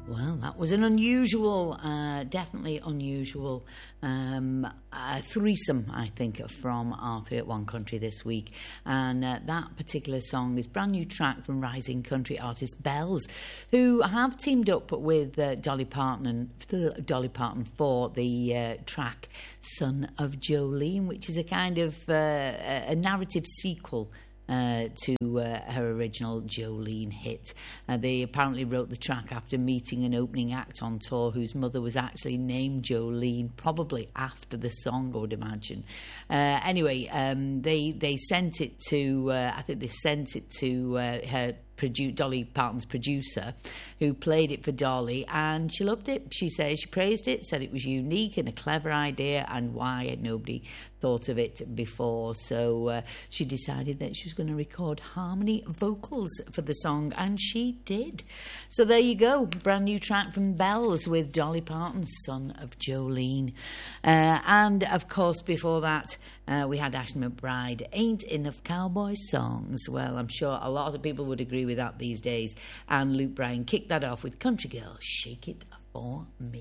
Well, that was an unusual, definitely unusual threesome, I think, from R3 at One Country this week. And that particular song is a brand new track from rising country artist Bells, who have teamed up with Dolly Parton for the track Son of Jolene, which is a kind of a narrative sequel to her original Jolene hit. They apparently wrote the track after meeting an opening act on tour whose mother was actually named Jolene, probably after the song, I would imagine. Anyway, they sent it to, I think they sent it to her Dolly Parton's producer, who played it for Dolly, and she loved it. She says she praised it, said it was unique and a clever idea, and why had nobody thought of it before. So she decided that she was going to record harmony vocals for the song, and she did. So there you go, brand new track from Bells with Dolly Parton's Son of Jolene. And of course before that we had Ashley McBryde, Ain't Enough Cowboy Songs. Well, I'm sure a lot of people would agree with that these days. And Luke Bryan kicked that off with Country Girl, Shake It For Me.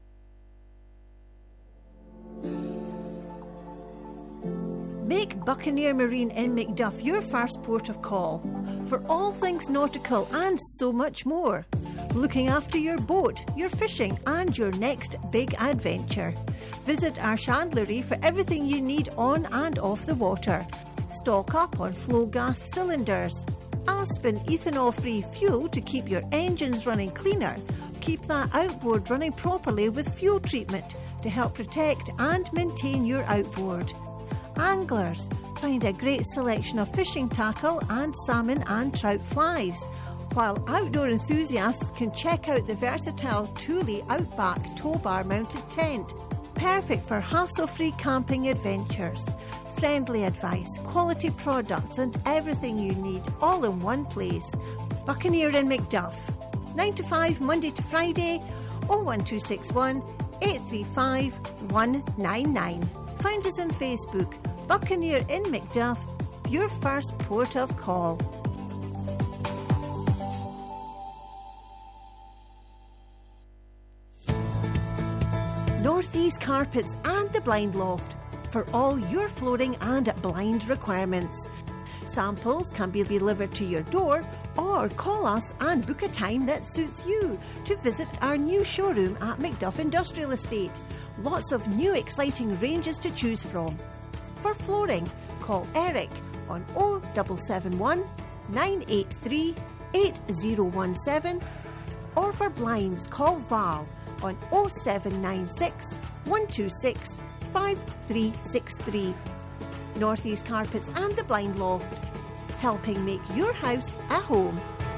Make Buccaneer Marine in Macduff your first port of call for all things nautical and so much more. Looking after your boat, your fishing and your next big adventure. Visit our chandlery for everything you need on and off the water. Stock up on flow gas cylinders. Aspen ethanol-free fuel to keep your engines running cleaner. Keep that outboard running properly with fuel treatment to help protect and maintain your outboard. Anglers, find a great selection of fishing tackle and salmon and trout flies, while outdoor enthusiasts can check out the versatile Thule Outback tow bar mounted tent, perfect for hassle-free camping adventures. Friendly advice, quality products and everything you need all in one place. Buccaneer in Macduff, 9 to 5 Monday to Friday, 01261 835 199. Find us on Facebook, Buccaneer in Macduff, your first port of call. Northeast Carpets and the Blind Loft for all your flooring and blind requirements. Samples can be delivered to your door or call us and book a time that suits you to visit our new showroom at Macduff Industrial Estate. Lots of new exciting ranges to choose from. For flooring, call Eric on 0771 983 8017, or for blinds, call Val on 0796 126 5363. Northeast Carpets and the Blind Loft, helping make your house a home.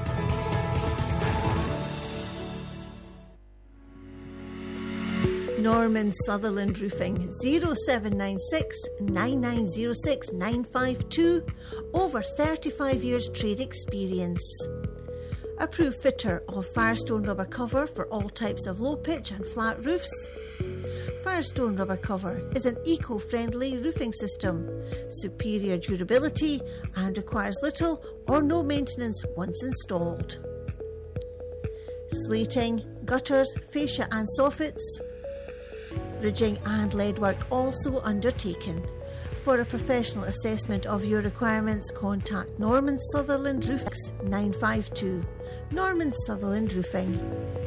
Norman Sutherland Roofing, 0796 9906 952. Over 35 years trade experience. Approved fitter of Firestone rubber cover for all types of low pitch and flat roofs. Firestone rubber cover is an eco-friendly roofing system, superior durability and requires little or no maintenance once installed. Slating, gutters, fascia and soffits. Ridging and lead work also undertaken. For a professional assessment of your requirements, contact Norman Sutherland Roofing 952. Norman Sutherland Roofing.